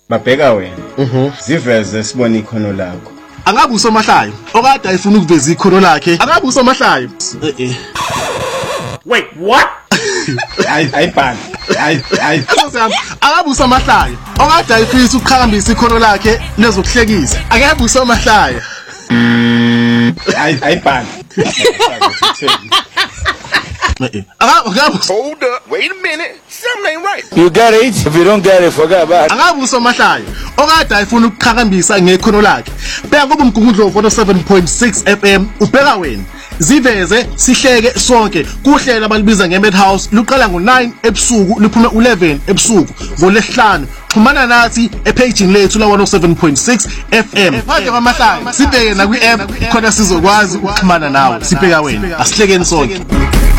babheka wena ziveze sibone ikhono lakho. Angabe usomahlayo okade ayifuna ukuveza ikhono lakhe. Angabe usomahlayo. Wait, what? Ayibhani. Angabe usomahlayo okade ayifisa ukukhambisa ikhono lakhe lezokuhlekisa. Angabe usomahlayo. Ayibhani. Hold up, wait a minute. Something ain't right. You get it? If you don't get it, forget about it. Angabe usomahlayo okade ayifuna ukukhakambisa ngekhono lakhe. Bheka kuba umgungundlovu 7.6 FM ubheka wena. Ziveze sihleke sonke kuhlela abalibiza ngeMadhouse luqala ngo9 ebusuku luphuma 11 ebusuku ngolesihlanu. Xhumana nathi epaging lethu la 107.6 FM. Phakathi kwamahlaya sibheke na kwi-app khona sizokwazi ukuxhumana nawe. Sibheka wena asihlekeni sonke.